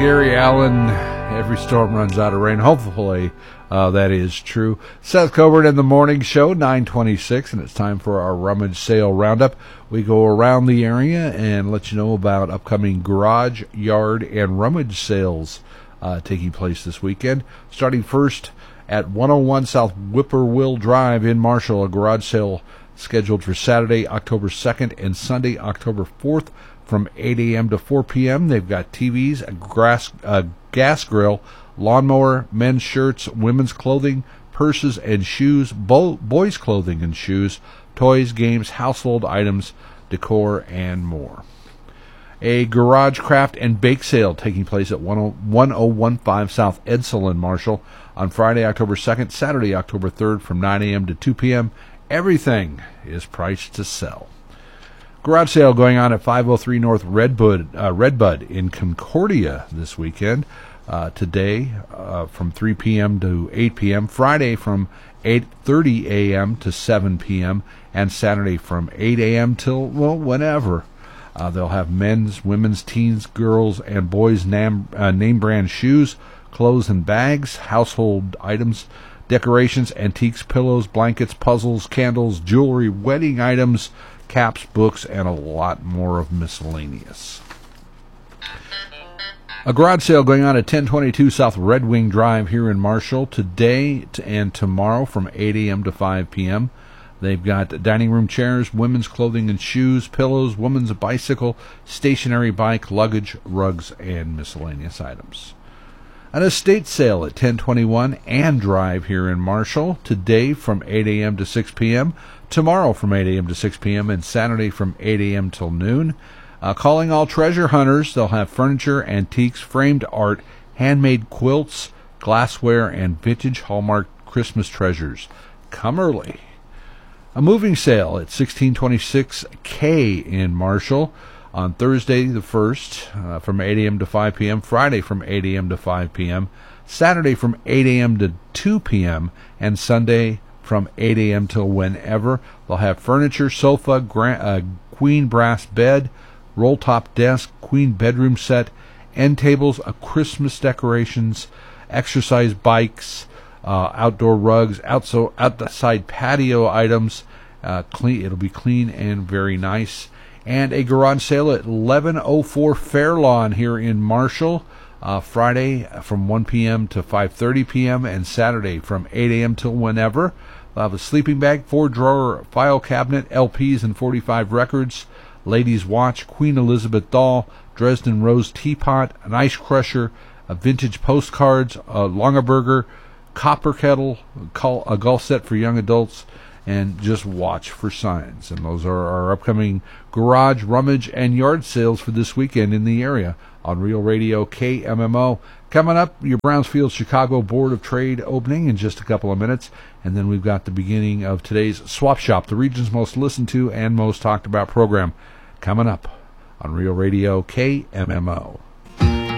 Gary Allen. Every storm runs out of rain. Hopefully that is true. Seth Coburn in the morning show, 9:26, and it's time for our rummage sale roundup. We go around the area and let you know about upcoming garage, yard, and rummage sales taking place this weekend. Starting first at 101 South Whippoorwill Drive in Marshall, a garage sale scheduled for Saturday, October 2nd, and Sunday, October 4th, from 8 a.m. to 4 p.m. They've got TVs, a gas grill, lawnmower, men's shirts, women's clothing, purses and shoes, boys' clothing and shoes, toys, games, household items, decor, and more. A garage craft and bake sale taking place at 1015 South Edsel in Marshall on Friday, October 2nd, Saturday, October 3rd, from 9 a.m. to 2 p.m. Everything is priced to sell. Garage sale going on at 503 North Redbud in Concordia this weekend. Today from 3 p.m. to 8 p.m. Friday from 8:30 a.m. to 7 p.m. and Saturday from 8 a.m. till, whenever. They'll have men's, women's, teens, girls, and boys' name brand shoes, clothes and bags, household items, decorations, antiques, pillows, blankets, puzzles, candles, jewelry, wedding items, caps, books, and a lot more of miscellaneous. A garage sale going on at 1022 South Red Wing Drive here in Marshall today and tomorrow from 8 a.m. to 5 p.m. They've got dining room chairs, women's clothing and shoes, pillows, women's bicycle, stationary bike, luggage, rugs, and miscellaneous items. An estate sale at 1021 Ann Drive here in Marshall today from 8 a.m. to 6 p.m., tomorrow from 8 a.m. to 6 p.m., and Saturday from 8 a.m. till noon. Calling all treasure hunters, they'll have furniture, antiques, framed art, handmade quilts, glassware, and vintage Hallmark Christmas treasures. Come early. A moving sale at 1626 K in Marshall on Thursday the 1st from 8 a.m. to 5 p.m., Friday from 8 a.m. to 5 p.m., Saturday from 8 a.m. to 2 p.m., and Sunday from 8 a.m. till whenever. They'll have furniture, sofa, queen brass bed, roll-top desk, queen bedroom set, end tables, Christmas decorations, exercise bikes, outdoor rugs, outside patio items. It'll be clean and very nice. And a garage sale at 1104 Fairlawn here in Marshall, Friday from 1 p.m. to 5:30 p.m. and Saturday from 8 a.m. till whenever. They'll have a sleeping bag, 4-drawer file cabinet, LPs and 45 records, ladies' watch, Queen Elizabeth doll, Dresden Rose teapot, an ice crusher, a vintage postcards, a Longaberger, copper kettle, a golf set for young adults, and just watch for signs. And those are our upcoming garage, rummage, and yard sales for this weekend in the area on Real Radio KMMO. Coming up, your Brownsfield Chicago Board of Trade opening in just a couple of minutes. And then we've got the beginning of today's Swap Shop, the region's most listened to and most talked about program, coming up on Real Radio KMMO.